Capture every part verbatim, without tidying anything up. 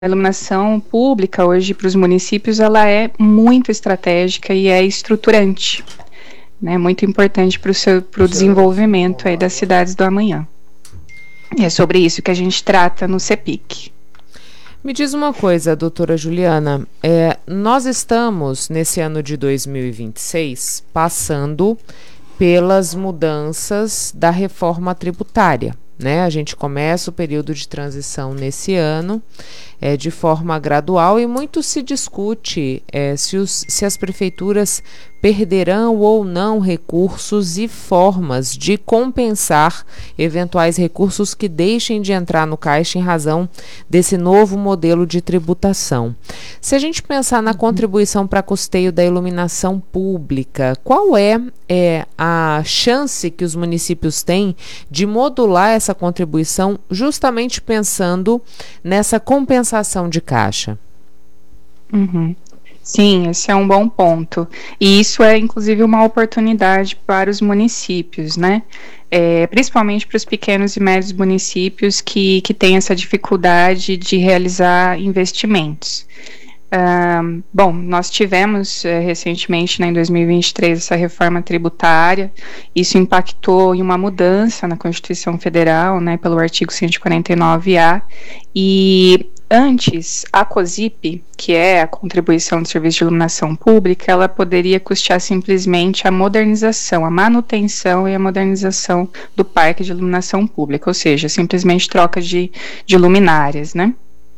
A iluminação pública hoje para os municípios ela é muito estratégica e é estruturante, né? Muito importante para o seu para o desenvolvimento aí das cidades do amanhã. E é sobre isso que a gente trata no CEPIC. Me diz uma coisa, doutora Juliana, é, nós estamos nesse ano de dois mil e vinte e seis passando pelas mudanças da reforma tributária, né? A gente começa o período de transição nesse ano, é, de forma gradual, e muito se discute é, se, os, se as prefeituras perderão ou não recursos e formas de compensar eventuais recursos que deixem de entrar no caixa em razão desse novo modelo de tributação. Se a gente pensar na contribuição para custeio da iluminação pública, qual é, é a chance que os municípios têm de modular essa contribuição justamente pensando nessa compensação de caixa? Uhum. Sim, esse é um bom ponto. E isso é, inclusive, uma oportunidade para os municípios, né? É, principalmente para os pequenos e médios municípios que, que têm essa dificuldade de realizar investimentos. Um, bom, nós tivemos uh, recentemente, né, em dois mil e vinte e três, essa reforma tributária. Isso impactou em uma mudança na Constituição Federal, né, pelo artigo cento e quarenta e nove A, e antes, a COSIP, que é a Contribuição de Serviço de Iluminação Pública, ela poderia custear simplesmente a modernização, a manutenção e a modernização do parque de iluminação pública, ou seja, simplesmente troca de, de luminárias, né?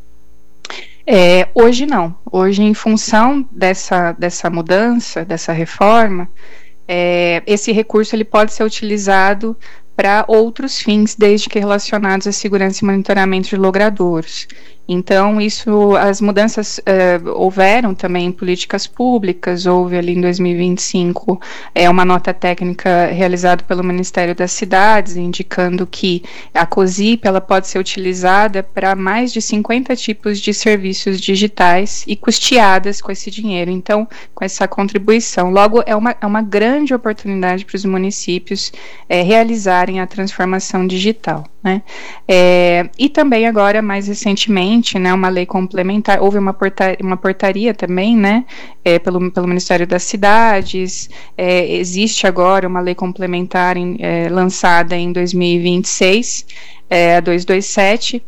É, hoje não. Hoje, em função dessa, dessa mudança, dessa reforma, é, esse recurso ele pode ser utilizado para outros fins, desde que relacionados à segurança e monitoramento de logradouros. Então, isso, as mudanças uh, houveram também em políticas públicas. Houve ali em dois mil e vinte e cinco é, uma nota técnica realizada pelo Ministério das Cidades, indicando que a COSIP ela pode ser utilizada para mais de cinquenta tipos de serviços digitais e custeadas com esse dinheiro, então, com essa contribuição. Logo, é uma, é uma grande oportunidade para os municípios é, realizarem a transformação digital, né? É, e também agora, mais recentemente, né, uma lei complementar, houve uma portaria, uma portaria também, né, é, pelo, pelo Ministério das Cidades, é, existe agora uma lei complementar em, é, lançada em dois mil e vinte e seis, é, a duzentos e vinte e sete,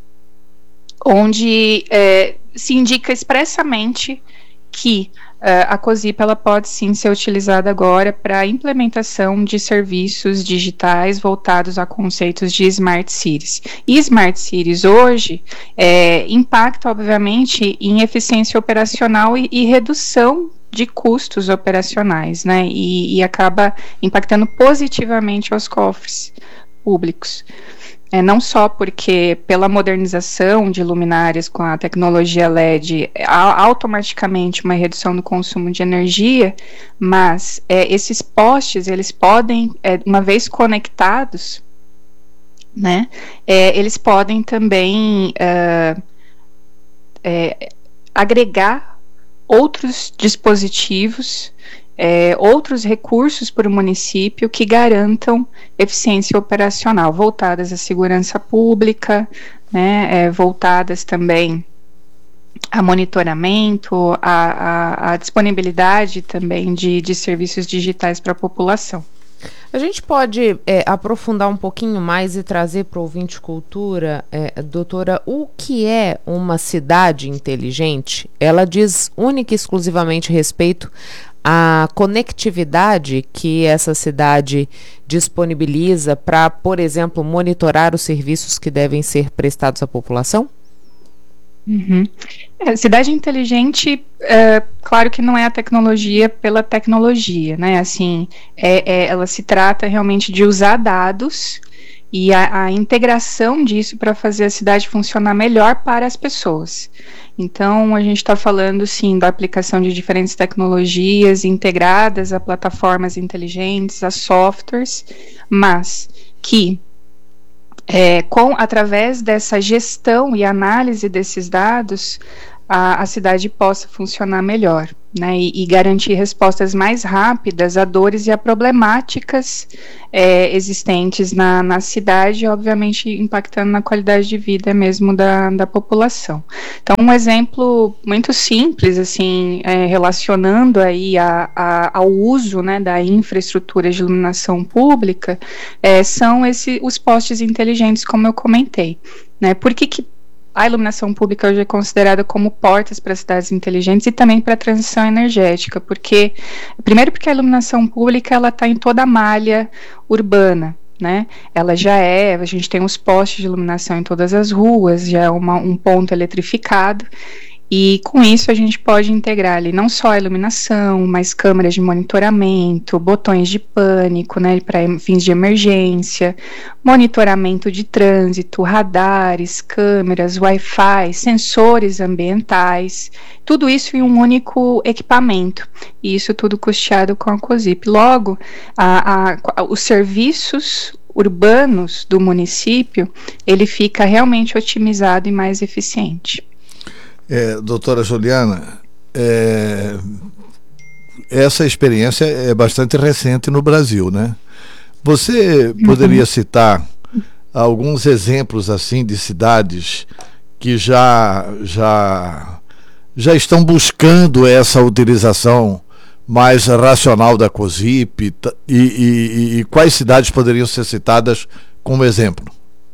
onde é, se indica expressamente que Uh, a COSIP ela pode sim ser utilizada agora para a implementação de serviços digitais voltados a conceitos de Smart Cities. E Smart Cities hoje é, impacta, obviamente, em eficiência operacional e, e redução de custos operacionais, né? E, e acaba impactando positivamente aos cofres públicos. É, não só porque pela modernização de luminárias com a tecnologia L E D há automaticamente uma redução do consumo de energia, mas é, esses postes eles podem, é, uma vez conectados, né, é, eles podem também é, é, agregar outros dispositivos, É, outros recursos para o município que garantam eficiência operacional, voltadas à segurança pública, né, é, voltadas também a monitoramento, a, a, a disponibilidade também de, de serviços digitais para a população. A gente pode é, aprofundar um pouquinho mais e trazer para o ouvinte cultura, é, doutora, o que é uma cidade inteligente? Ela diz única e exclusivamente respeito à conectividade que essa cidade disponibiliza para, por exemplo, monitorar os serviços que devem ser prestados à população? Uhum. É, cidade inteligente, é, claro que não é a tecnologia pela tecnologia, né? Assim, é, é, ela se trata realmente de usar dados e a, a integração disso para fazer a cidade funcionar melhor para as pessoas. Então, a gente está falando, sim, da aplicação de diferentes tecnologias integradas a plataformas inteligentes, a softwares, mas que É, com, através dessa gestão e análise desses dados, a, a cidade possa funcionar melhor, né, e, e garantir respostas mais rápidas a dores e a problemáticas é, existentes na, na cidade, obviamente impactando na qualidade de vida mesmo da, da população. Então, um exemplo muito simples, assim, é, relacionando aí a, a, ao uso, né, da infraestrutura de iluminação pública, é, são esse, os postes inteligentes, como eu comentei, né. Por que que a iluminação pública hoje é considerada como portas para cidades inteligentes e também para a transição energética? Porque, primeiro porque a iluminação pública ela está em toda a malha urbana, né? Ela já é, a gente tem os postes de iluminação em todas as ruas, já é uma, um ponto eletrificado. E com isso a gente pode integrar ali não só a iluminação, mas câmeras de monitoramento, botões de pânico, né, para fins de emergência, monitoramento de trânsito, radares, câmeras, Wi-Fi, sensores ambientais, tudo isso em um único equipamento. E isso tudo custeado com a COSIP. Logo, a, a, os serviços urbanos do município, ele fica realmente otimizado e mais eficiente. É, doutora Juliana, é, essa experiência é bastante recente no Brasil, né? Você poderia uhum. citar alguns exemplos assim de cidades que já, já, já estão buscando essa utilização mais racional da COSIP e, e, e quais cidades poderiam ser citadas como exemplo?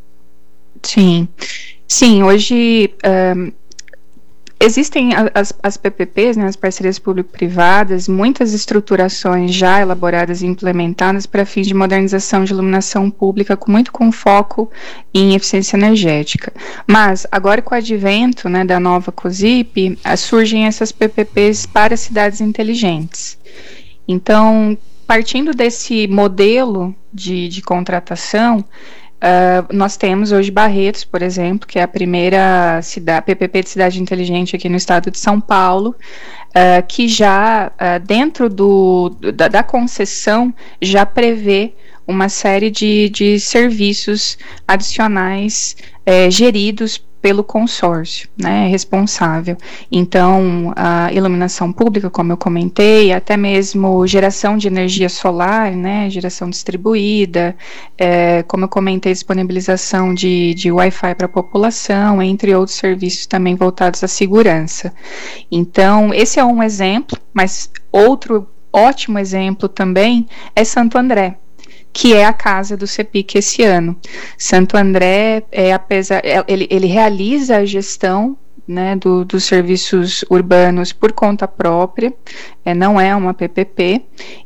Sim, sim, hoje... Um... Existem as, as P P Ps, né, as parcerias público-privadas, muitas estruturações já elaboradas e implementadas para fins de modernização de iluminação pública, com muito com foco em eficiência energética. Mas, agora com o advento, né, da nova COSIP, surgem essas P P Ps para cidades inteligentes. Então, partindo desse modelo de, de contratação, Uh, nós temos hoje Barretos, por exemplo, que é a primeira cidade, P P P de cidade inteligente aqui no estado de São Paulo, uh, que já, uh, dentro do, da, da concessão, já prevê uma série de, de serviços adicionais eh, geridos pelo consórcio, né, responsável. Então, a iluminação pública, como eu comentei, até mesmo geração de energia solar, né, geração distribuída, é, como eu comentei, disponibilização de, de Wi-Fi para a população, entre outros serviços também voltados à segurança. Então, esse é um exemplo, mas outro ótimo exemplo também é Santo André, que é a casa do CEPIC esse ano. Santo André, é, apesar, ele, ele realiza a gestão, né, do, dos serviços urbanos por conta própria, é, não é uma P P P,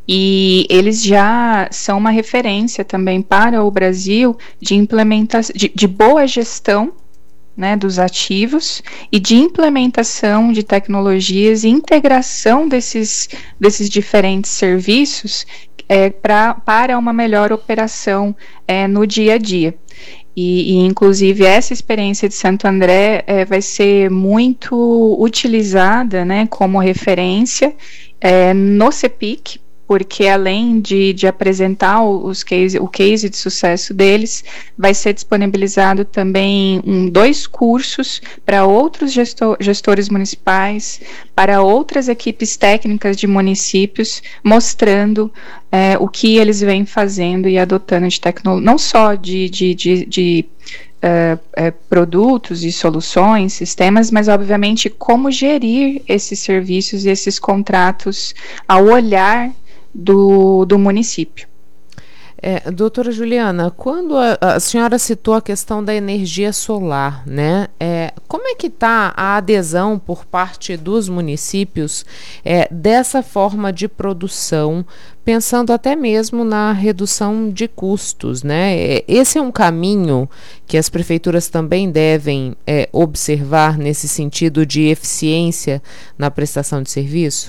e eles já são uma referência também para o Brasil de implementação, de, de boa gestão, né, dos ativos e de implementação de tecnologias e integração desses, desses diferentes serviços É, pra, para uma melhor operação é, no dia a dia. E, e, inclusive, essa experiência de Santo André é, vai ser muito utilizada, né, como referência é, no CEPIC, porque além de, de apresentar os case, o case de sucesso deles, vai ser disponibilizado também um, dois cursos para outros gestor, gestores municipais, para outras equipes técnicas de municípios, mostrando é, o que eles vêm fazendo e adotando de tecnologia, não só de, de, de, de Uh, uh, produtos e soluções, sistemas, mas obviamente como gerir esses serviços e esses contratos ao olhar do, do município. É, doutora Juliana, quando a, a senhora citou a questão da energia solar, né? É, como é que está a adesão por parte dos municípios é, dessa forma de produção, pensando até mesmo na redução de custos, né? Esse é um caminho que as prefeituras também devem é, observar nesse sentido de eficiência na prestação de serviço?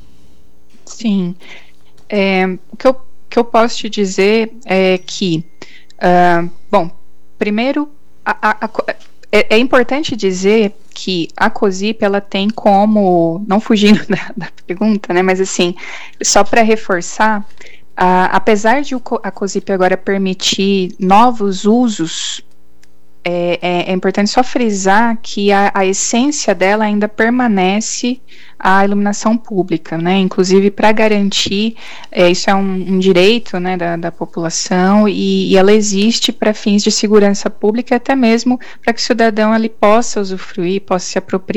Sim. É, o que eu que eu posso te dizer é que, uh, bom, primeiro, a, a, a, é, é importante dizer que a COSIP, ela tem como, não fugindo da, da pergunta, né, mas assim, só para reforçar, uh, apesar de o, a COSIP agora permitir novos usos é, é, é importante só frisar que a, a essência dela ainda permanece a iluminação pública, né? Inclusive para garantir, é, isso é um, um direito, né, da, da população, e, e ela existe para fins de segurança pública, até mesmo para que o cidadão ele possa usufruir, possa se apropriar